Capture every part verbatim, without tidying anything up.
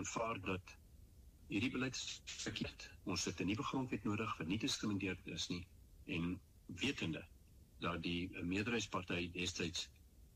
aanvaar dat hierdie beleid is verkeerd. Ons het 'n nuwe grondwet nodig wat nie diskrimineerd is nie, en wetende dat die meerderheidsparty destyds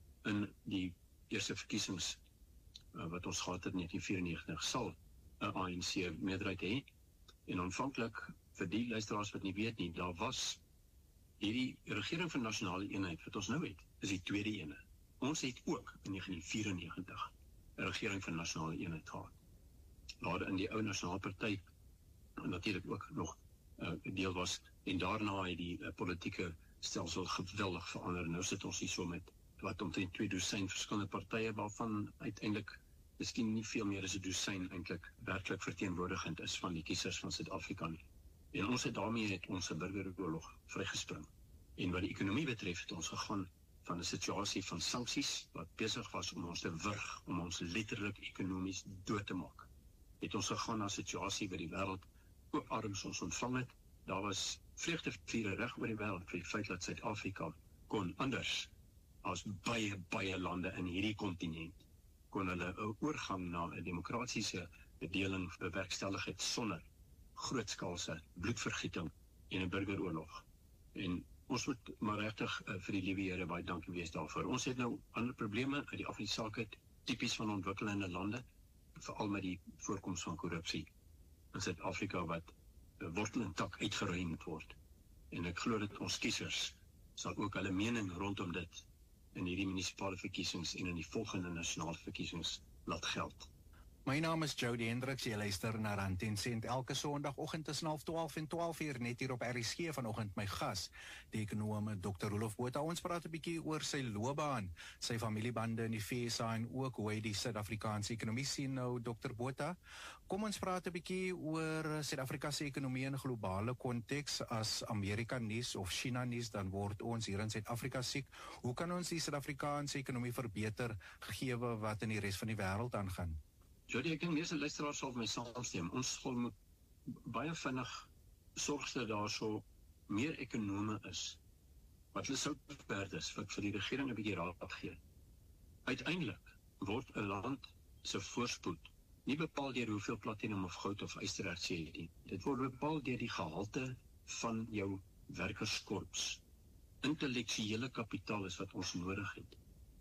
in die eerste verkiesings uh, wat ons gehad het in negentien vierennegentig sal 'n A N C meerderheid hê. En aanvanklik, vir die luisteraars wat nie weet nie, daar was hierdie regering van nasionale eenheid wat ons nou het, is die tweede ene. Ons het ook in negentien vierennegentig 'n regering van nasionale eenheid gehad. Waar in die ou nasionale party natuurlik ook nog uh, deel was, en daarna het die uh, politieke stelsel geweldig verander. Nou sit ons hier so met wat omtrent twee dosyn verskillende partye, waarvan uiteindelik miskien nie veel meer as 'n dosyn eintlik werklik verteenwoordigend is van die kiesers van Suid-Afrika nie. En ons het daarmee het ons 'n burgeroorlog vrygespring. En wat die ekonomie betref, het ons gegaan van 'n situasie van sanksies wat besig was om ons te wurg, om ons letterlik ekonomies dood te maak. Het ons gegaan na 'n situasie waar die wêreld oop arms ons ontvang het. Daar was vreugdeviere reg oor die wêreld vir die feit dat Suid-Afrika kon anders as baie, baie lande in hierdie kontinent kon hulle 'n oorgang na 'n demokratiese bedeling bewerkstellig het sonder grootskaalse bloedvergieting en 'n burgeroorlog. En ons moet maar regtig uh, vir die liewe Here baie dankie wees daarvoor. Ons het nou ander probleme uit die af die saak uit, tipies van ontwikkelende lande, veral met die voorkoms van korrupsie in Suid-Afrika wat uh, wortel en tak uitgeruim moet word. En ek glo dat ons kiesers sal ook hulle mening rondom dit in hierdie munisipale verkiesings en in die volgende nasionale verkiesings laat geld. My naam is Jody Hendricks, jy luister na Rand en Sent elke sondagoggend tussen half twaalf en twaalf uur net hier op R S G. Vanoggend my gas, die ekonom dokter Roelof Botha. Ons praat 'n bietjie oor sy loopbaan, sy familiebande in die V S A en ook hoe hy die Suid-Afrikaanse ekonomie sien. Nou dokter Botha, kom ons praat 'n bietjie oor Suid-Afrika se ekonomie in 'n globale konteks. As Amerika nuus of China nuus, dan word ons hier in Suid-Afrika siek. Hoe kan ons die Suid-Afrikaanse ekonomie verbeter gegee wat in die res van die wêreld aangaan? Jody, ek dink meeste luisteraars sal my saamstem. Ons school moet baie vinnig sorg dat daar so meer ekonome is, wat hulle sou beperk is, wat vir die regering 'n bietjie raad gee. Uiteindelik word 'n land se voorspoed nie bepaal deur hoeveel platinum of goud of ystererts jy het nie. Dit word bepaal deur die gehalte van jou werkerskorps. Intellektuele kapitaal is wat ons nodig het.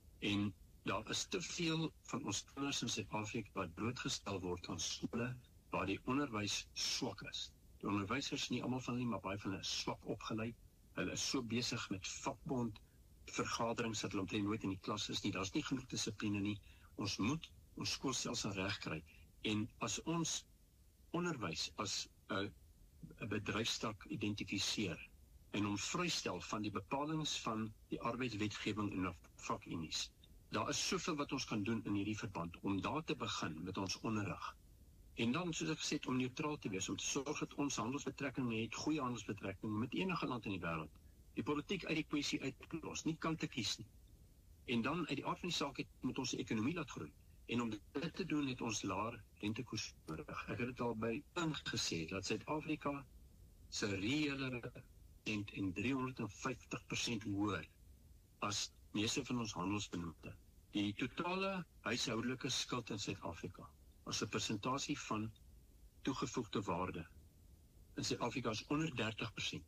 En daar is te veel van ons kinders in Suid-Afrika wat blootgestel word aan skole waar die onderwys swak is. Die onderwysers, nie almal van hulle, maar baie van hulle is swak opgeleid. Hulle is so besig met vakbond vergaderings dat hulle omtrent nooit in die klas is nie. Daar's nie genoeg dissipline nie. Ons moet ons skoolstelsel regkry. En as ons onderwys as 'n bedryfstak identifiseer en hom vrystel van die bepalings van die arbeidswetgewing en vakunies, daar is soveel wat ons kan doen in hierdie verband, om daar te begin met ons onderrig. En dan, soos ek gesê, om neutraal te wees, om te sorg dat ons handelsbetrekkinge het, goeie handelsbetrekkinge met enige land in die wêreld. Die politiek uit die kwessie uitlos, nie kant te kies nie. En dan, uit die aard van die saak, het, moet ons die ekonomie laat groei. En om dit te doen, het ons laer rentekoers nodig. Ek het het al by ingesê, dat Suid-Afrika se reële rente en driehonderd vyftig persent hoër as meeste van ons handelsbenote. Die totale huishoudelike skuld in Suid-Afrika as 'n persentasie van toegevoegde waarde in Suid-Afrika is onder dertig persent.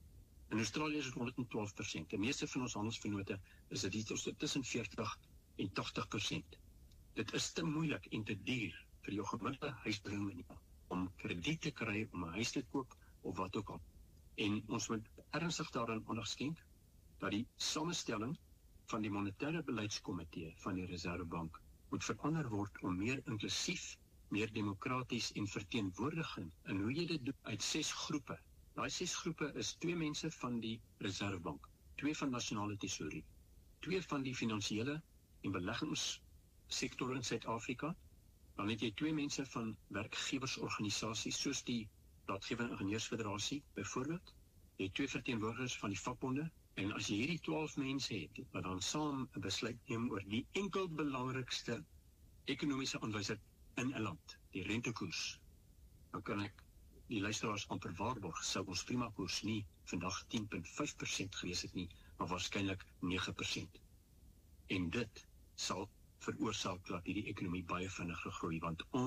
In Australië is dit honderd twaalf persent. Die meeste van ons handelsbenote is dit tussen veertig en tagtig persent. Dit is te moeilik en te duur vir jou gemiddelde huishouding om krediet te kry, om 'n huis te koop of wat ook al. En ons moet ernstig daaraan aandag skenk dat die samestelling van die monetaire beleidskomitee van die Reservebank moet verander word om meer inklusief, meer demokraties en verteenwoordigend. En hoe jy dit doen uit ses groepe. Daai ses groepe is twee mense van die Reservebank, twee van nasionale tesourie, twee van die finansiële en beleggingssektor in Suid-Afrika, dan het jy twee mense van werkgewersorganisasies soos die Raadgewende Ingenieursfederasie byvoorbeeld, jy het twee verteenwoordigers van die vakbonde. En as jy hierdie twaalf mense het, wat dan saam 'n besluit neem oor die enkel belangrikste ekonomiese aanwyser in 'n land, die rentekoers, dan kan ek die luisteraars amper waarborg, sou ons prima koers nie vandag tien komma vyf persent gewees het nie, maar waarskynlik nege persent. En dit sal veroorsaak dat hierdie ekonomie baie vinniger groei, want ons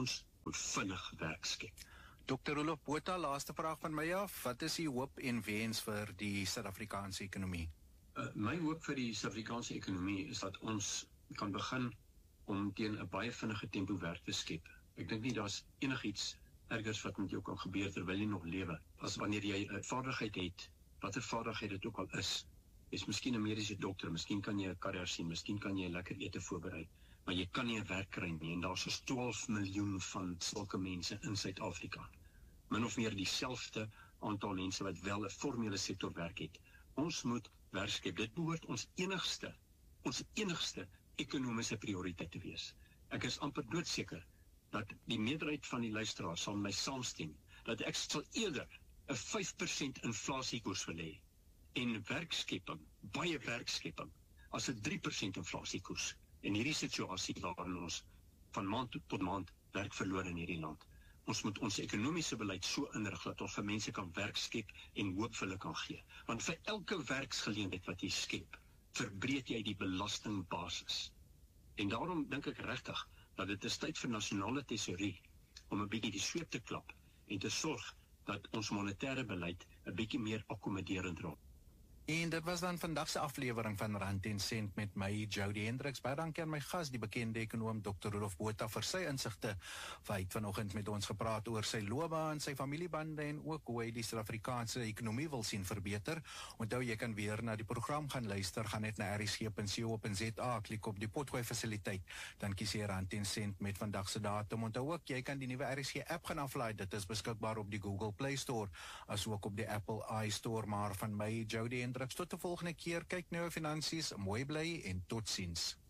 moet vinnig werk skep. dokter Roelof Botha, laaste vraag van my af. Wat is die hoop en wens vir die Suid-Afrikaanse ekonomie? Uh, my hoop vir die Suid-Afrikaanse ekonomie is dat ons kan begin om teen 'n baie vinnige tempo werk te skep. Ek dink nie daar's enigiets ergers wat met jou kan gebeur terwyl jy nog lewe, as wanneer jy 'n vaardigheid het, watter vaardigheid dit ook al is. Jy's miskien 'n mediese dokter, miskien kan jy 'n karriere sien, miskien kan jy lekker ete voorberei, maar jy kan nie 'n werk kry nie, en daar's soos twaalf miljoen van sulke mense in Suid-Afrika. Min of meer dieselfde aantal mense wat wel 'n formele sektor werk het. Ons moet werk skep. Dit behoort ons enigste, ons enigste ekonomiese prioriteit te wees. Ek is amper doodseker dat die meerderheid van die luisteraars sal my saamstem, dat ek sal eerder 'n vyf persent inflasiekoers wil hê en werkskepping, baie werkskepping, as 'n drie persent inflasiekoers in hierdie situasie waarin ons van maand tot maand werk verloor in hierdie land. Ons moet ons ekonomiese beleid so inrig dat ons vir mense kan werk skep en hoop vir hulle kan gee. Want vir elke werksgeleentheid wat jy skep, verbreek jy die belastingbasis. En daarom dink ek regtig dat dit is tyd vir nasionale tesourie om 'n bietjie die sweep te klap en te sorg dat ons monetêre beleid 'n bietjie meer akkommoderend raak. En dit was dan vandag se aflewering van Rand en Sent met my, Jody Hendricks. Baie dankie aan my gas, die bekende ekonoom dokter Roelof Botha, vir sy insigte. Hy het vanoggend met ons gepraat oor sy loopbaan, sy familiebande en ook hoe hy die Suid-Afrikaanse ekonomie wil sien verbeter. Onthou, jy kan weer na die program gaan luister, gaan net na r s g punt co punt z a, klik op die potgooi fasiliteit, dan kies jy Rand en Sent met vandag se datum. Onthou ook, jy kan die nuwe R S G app gaan aflaai. Dit is beskikbaar op die Google Play Store, as ook op die Apple iStore. Maar van my, Jody Hendricks, tot die volgende keer, kyk nou finansies, mooi bly en totsiens.